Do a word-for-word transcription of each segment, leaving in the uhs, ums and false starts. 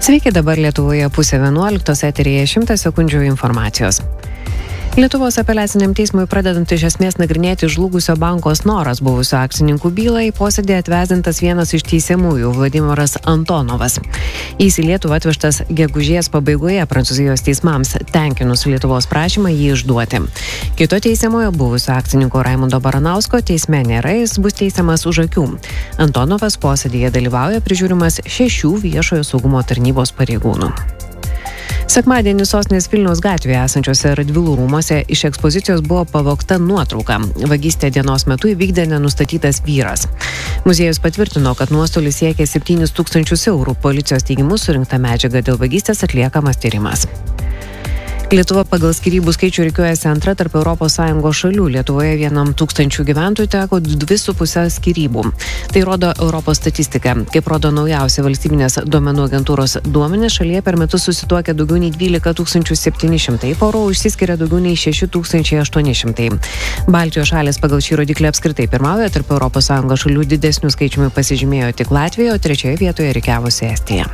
Sveiki, dabar Lietuvoje pusė vienuoliktos, eteryje šimtas sekundžių informacijos. Lietuvos apeliaciniam teismui pradedant iš esmės nagrinėti žlugusio banko Snoras buvusio akcininkų bylą, į posėdį atvesdintas vienas iš teisiamųjų Vladimiras Antonovas. Jis į Lietuvą atvežtas gegužės pabaigoje Prancūzijos teismams, tenkinus Lietuvos prašymą jį išduoti. Kito teisiamojo buvusio akcininko Raimundo Baranausko teisme nėra, jis bus teisiamas už akių. Antonovas posėdyje dalyvauja prižiūrimas šešių viešojo saugumo tarnybos pareigūnų. Sekmadienį sostinės Vilniaus gatvėje esančiuose Radvilų rūmuose iš ekspozicijos buvo pavogta nuotrauka. Vagystę dienos metu įvykdė nenustatytas vyras. Muziejus patvirtino, kad nuostolis siekia septynis tūkstančius eurų. Policijos teigimu surinkta medžiaga dėl vagystės atliekamas tyrimas. Lietuva pagal skyrybų skaičių rikiuojasi antra tarp Europos Sąjungos šalių. Lietuvoje vienam tūkstančių gyventojų teko dvi su pusė skyrybų. Tai rodo Europos statistika. Kaip rodo naujausia valstybinės duomenų agentūros duomenys, šalyje per metus susituokia daugiau nei dvylika tūkstančių septyni šimtai porų, išsiskiria daugiau nei šeši tūkstančiai aštuoni šimtai. Baltijos šalys pagal šį rodiklį apskritai pirmauja, tarp Europos Sąjungos šalių didesnių skaičiumi pasižymėjo tik Latvija, o trečioje vietoje rikiavosi Estija.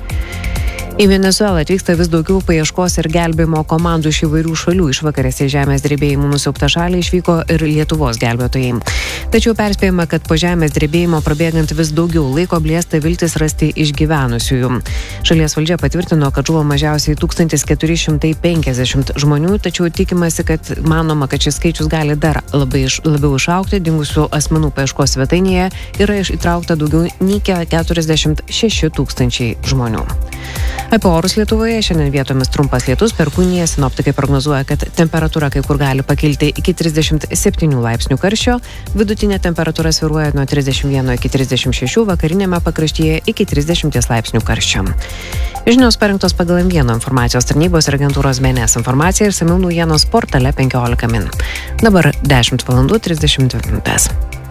Į Venesuelą atvyksta vis daugiau paieškos ir gelbėjimo komandų iš įvairių šalių. Išvakarėse žemės drebėjimų nusiaubtą šalį išvyko ir Lietuvos gelbėtojai. Tačiau perspėjama, kad po žemės drebėjimo prabėgant vis daugiau laiko blėsta viltis rasti išgyvenusiųjų. Šalies valdžia patvirtino, kad žuvo mažiausiai tūkstantis keturi šimtai penkiasdešimt žmonių, tačiau tikimasi, kad manoma, kad šis skaičius gali dar labai iš, labiau išaugti. Dingusių asmenų paieškos svetainėje yra įtraukta daugiau nei keturiasdešimt šeši tūkstančiai žmonių. Apie orus Lietuvoje šiandien vietomis trumpas lietus, perkūnija, sinoptikai prognozuoja, kad temperatūra kai kur gali pakilti iki trisdešimt septynių laipsnių karščio, vidutinė temperatūra svyruoja nuo trisdešimt vieno iki trisdešimt šešių, vakarinėme pakraštyje iki trisdešimt laipsnių karščio. Žinios parengtos pagal M vienas informacijos tarnybos ir agentūros B N S informaciją ir išsamių naujienos portale penkiolika min. Dabar dešimt valandų trisdešimt dvi minutės.